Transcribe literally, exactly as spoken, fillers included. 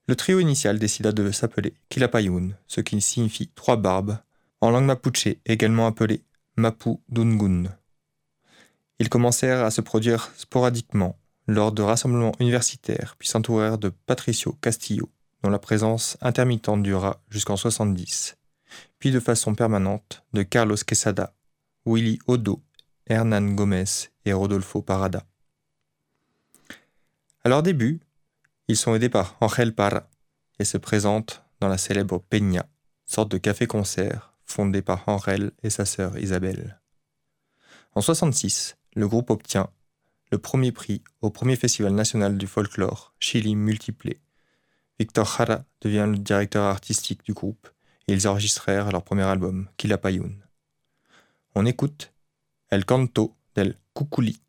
Le trio initial décida de s'appeler Quilapayún, ce qui signifie « trois barbes », en langue mapuche également appelée Mapu Dungun. Ils commencèrent à se produire sporadiquement lors de rassemblements universitaires, puis s'entourèrent de Patricio Castillo, dont la présence intermittente dura jusqu'en soixante-dix, puis de façon permanente de Carlos Quesada, Willy Odo, Hernán Gómez et Rodolfo Parada. À leur début, ils sont aidés par Ángel Parra et se présentent dans la célèbre Peña, sorte de café-concert fondé par Ángel et sa sœur Isabelle. En soixante-six, le groupe obtient le premier prix au premier festival national du folklore, Chili Multiplé. Victor Jara devient le directeur artistique du groupe et ils enregistrèrent leur premier album, Quilapayún. On écoute El Canto del Cuculí.